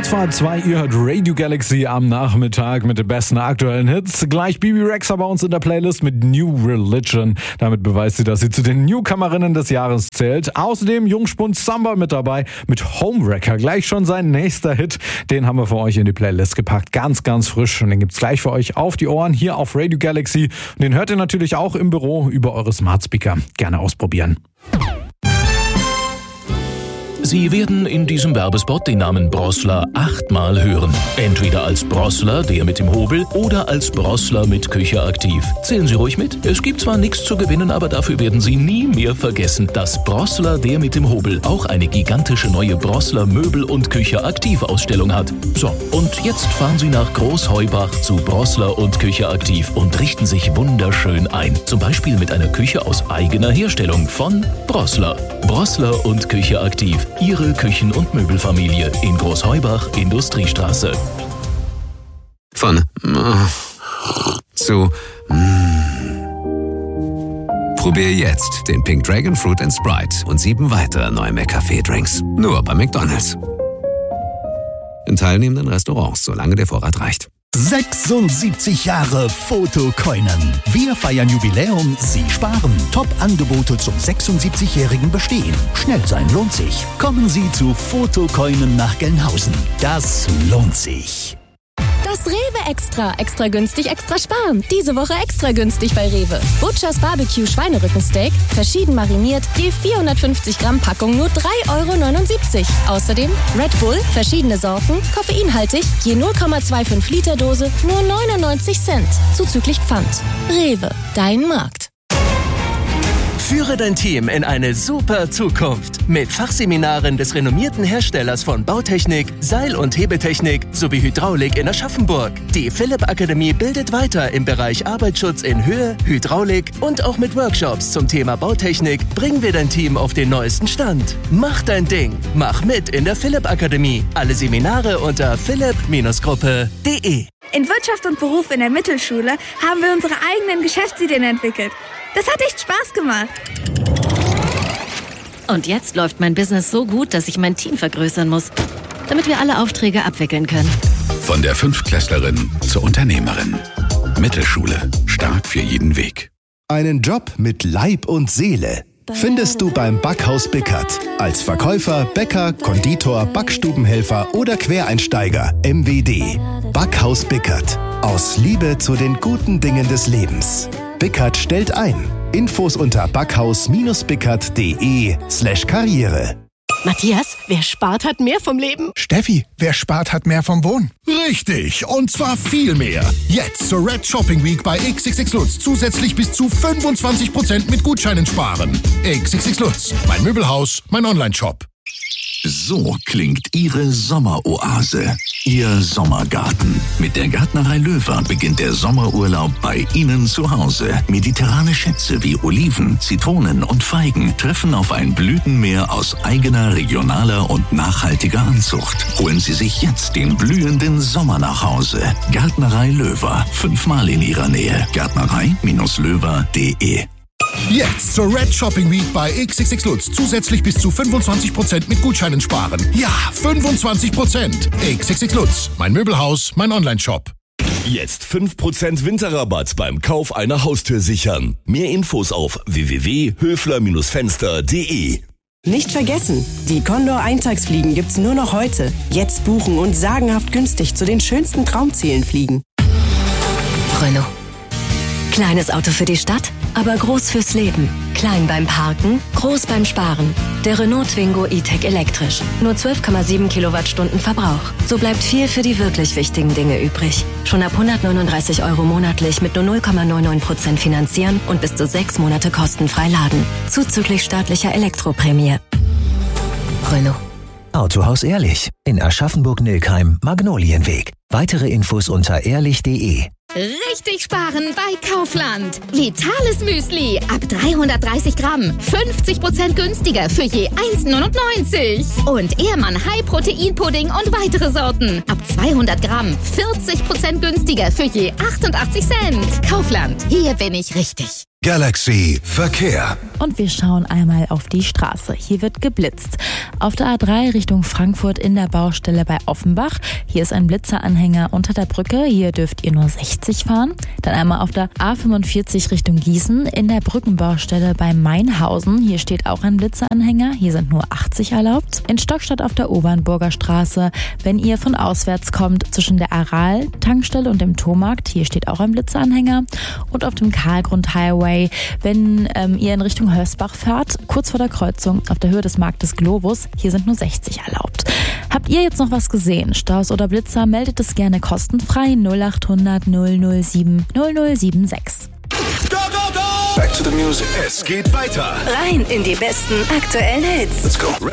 vor 2, ihr hört Radio Galaxy am Nachmittag mit den besten aktuellen Hits. Gleich Bibi Rexha bei uns in der Playlist mit New Religion. Damit beweist sie, dass sie zu den Newcomerinnen des Jahres zählt. Außerdem Jungspund Samba mit dabei mit Homewrecker. Gleich schon sein nächster Hit. Den haben wir für euch in die Playlist gepackt. Ganz, ganz frisch. Und den gibt's gleich für euch auf die Ohren hier auf Radio Galaxy. Und den hört ihr natürlich auch im Büro über eure Smart Speaker. Gerne ausprobieren. Sie werden in diesem Werbespot den Namen Brossler 8-mal hören. Entweder als Brossler, der mit dem Hobel, oder als Brossler mit Küche aktiv. Zählen Sie ruhig mit. Es gibt zwar nichts zu gewinnen, aber dafür werden Sie nie mehr vergessen, dass Brossler, der mit dem Hobel, auch eine gigantische neue Brossler Möbel- und Küche aktiv Ausstellung hat. So, und jetzt fahren Sie nach Großheubach zu Brossler und Küche aktiv und richten sich wunderschön ein. Zum Beispiel mit einer Küche aus eigener Herstellung von Brossler. Brossler und Küche aktiv. Ihre Küchen- und Möbelfamilie in Großheubach, Industriestraße. Von zu Probier jetzt den Pink Dragon Fruit & Sprite und 7 weitere neue McCafé-Drinks. Nur bei McDonald's. In teilnehmenden Restaurants, solange der Vorrat reicht. 76 Jahre Fotokoinen. Wir feiern Jubiläum, Sie sparen. Top-Angebote zum 76-jährigen Bestehen. Schnell sein lohnt sich. Kommen Sie zu Fotokoinen nach Gelnhausen. Das lohnt sich. Das Rewe Extra. Extra günstig, extra sparen. Diese Woche extra günstig bei Rewe. Butchers Barbecue Schweinerückensteak, verschieden mariniert, je 450 Gramm Packung nur 3,79 €. Außerdem Red Bull, verschiedene Sorten, koffeinhaltig, je 0,25 Liter Dose, nur 99 Cent. Zuzüglich Pfand. Rewe, dein Markt. Führe dein Team in eine super Zukunft mit Fachseminaren des renommierten Herstellers von Bautechnik, Seil- und Hebetechnik sowie Hydraulik in Aschaffenburg. Die Philipp Akademie bildet weiter im Bereich Arbeitsschutz in Höhe, Hydraulik und auch mit Workshops zum Thema Bautechnik bringen wir dein Team auf den neuesten Stand. Mach dein Ding. Mach mit in der Philipp Akademie. Alle Seminare unter philipp-gruppe.de. In Wirtschaft und Beruf in der Mittelschule haben wir unsere eigenen Geschäftsideen entwickelt. Das hat echt Spaß gemacht. Und jetzt läuft mein Business so gut, dass ich mein Team vergrößern muss, damit wir alle Aufträge abwickeln können. Von der Fünftklässlerin zur Unternehmerin. Mittelschule. Stark für jeden Weg. Einen Job mit Leib und Seele findest du beim Backhaus Bickert. Als Verkäufer, Bäcker, Konditor, Backstubenhelfer oder Quereinsteiger. MWD. Backhaus Bickert. Aus Liebe zu den guten Dingen des Lebens. Bickert stellt ein. Infos unter backhaus-bickert.de/Karriere. Matthias, wer spart, hat mehr vom Leben. Steffi, wer spart, hat mehr vom Wohnen. Richtig, und zwar viel mehr. Jetzt zur Red Shopping Week bei XXX Lutz zusätzlich bis zu 25% mit Gutscheinen sparen. XXX Lutz, mein Möbelhaus, mein Onlineshop. So klingt Ihre Sommeroase, Ihr Sommergarten. Mit der Gärtnerei Löwer beginnt der Sommerurlaub bei Ihnen zu Hause. Mediterrane Schätze wie Oliven, Zitronen und Feigen treffen auf ein Blütenmeer aus eigener, regionaler und nachhaltiger Anzucht. Holen Sie sich jetzt den blühenden Sommer nach Hause. Gärtnerei Löwer, 5-mal in Ihrer Nähe. Gärtnerei-löwer.de. Jetzt zur Red Shopping Week bei XXX Lutz zusätzlich bis zu 25% mit Gutscheinen sparen. Ja, 25%. XXX Lutz, mein Möbelhaus, mein Onlineshop. Jetzt 5% Winterrabatt beim Kauf einer Haustür sichern. Mehr Infos auf www.höfler-fenster.de. Nicht vergessen, die Condor Eintagsfliegen gibt's nur noch heute. Jetzt buchen und sagenhaft günstig zu den schönsten Traumzielen fliegen. Renault. Kleines Auto für die Stadt, aber groß fürs Leben. Klein beim Parken, groß beim Sparen. Der Renault Twingo E-Tech elektrisch. Nur 12,7 Kilowattstunden Verbrauch. So bleibt viel für die wirklich wichtigen Dinge übrig. Schon ab 139 € monatlich mit nur 0,99% finanzieren und bis zu 6 Monate kostenfrei laden. Zuzüglich staatlicher Elektroprämie. Renault. Autohaus Ehrlich. In Aschaffenburg-Nilkheim, Magnolienweg. Weitere Infos unter ehrlich.de. Richtig sparen bei Kaufland. Vitales Müsli ab 330 Gramm. 50% günstiger für je 1,99. Und Ehrmann High-Protein-Pudding und weitere Sorten. Ab 200 Gramm. 40% günstiger für je 88 Cent. Kaufland. Hier bin ich richtig. Galaxy Verkehr. Und wir schauen einmal auf die Straße. Hier wird geblitzt. Auf der A3 Richtung Frankfurt in der Baustelle bei Offenbach. Hier ist ein Blitzeranhänger unter der Brücke. Hier dürft ihr nur 60 fahren. Dann einmal auf der A45 Richtung Gießen in der Brückenbaustelle bei Mainhausen. Hier steht auch ein Blitzeranhänger. Hier sind nur 80 erlaubt. In Stockstadt auf der Obernburger Straße, wenn ihr von auswärts kommt, zwischen der Aral-Tankstelle und dem Tomarkt. Hier steht auch ein Blitzeranhänger. Und auf dem Karlgrund-Highway, wenn ihr in Richtung Hörsbach fahrt, kurz vor der Kreuzung auf der Höhe des Marktes Globus, hier sind nur 60 erlaubt. Habt ihr jetzt noch was gesehen? Staus oder Blitzer? Meldet es gerne kostenfrei 0800 007 0076. Go, go, go! Back to the music. Es geht weiter. Rein in die besten aktuellen Hits. Let's go.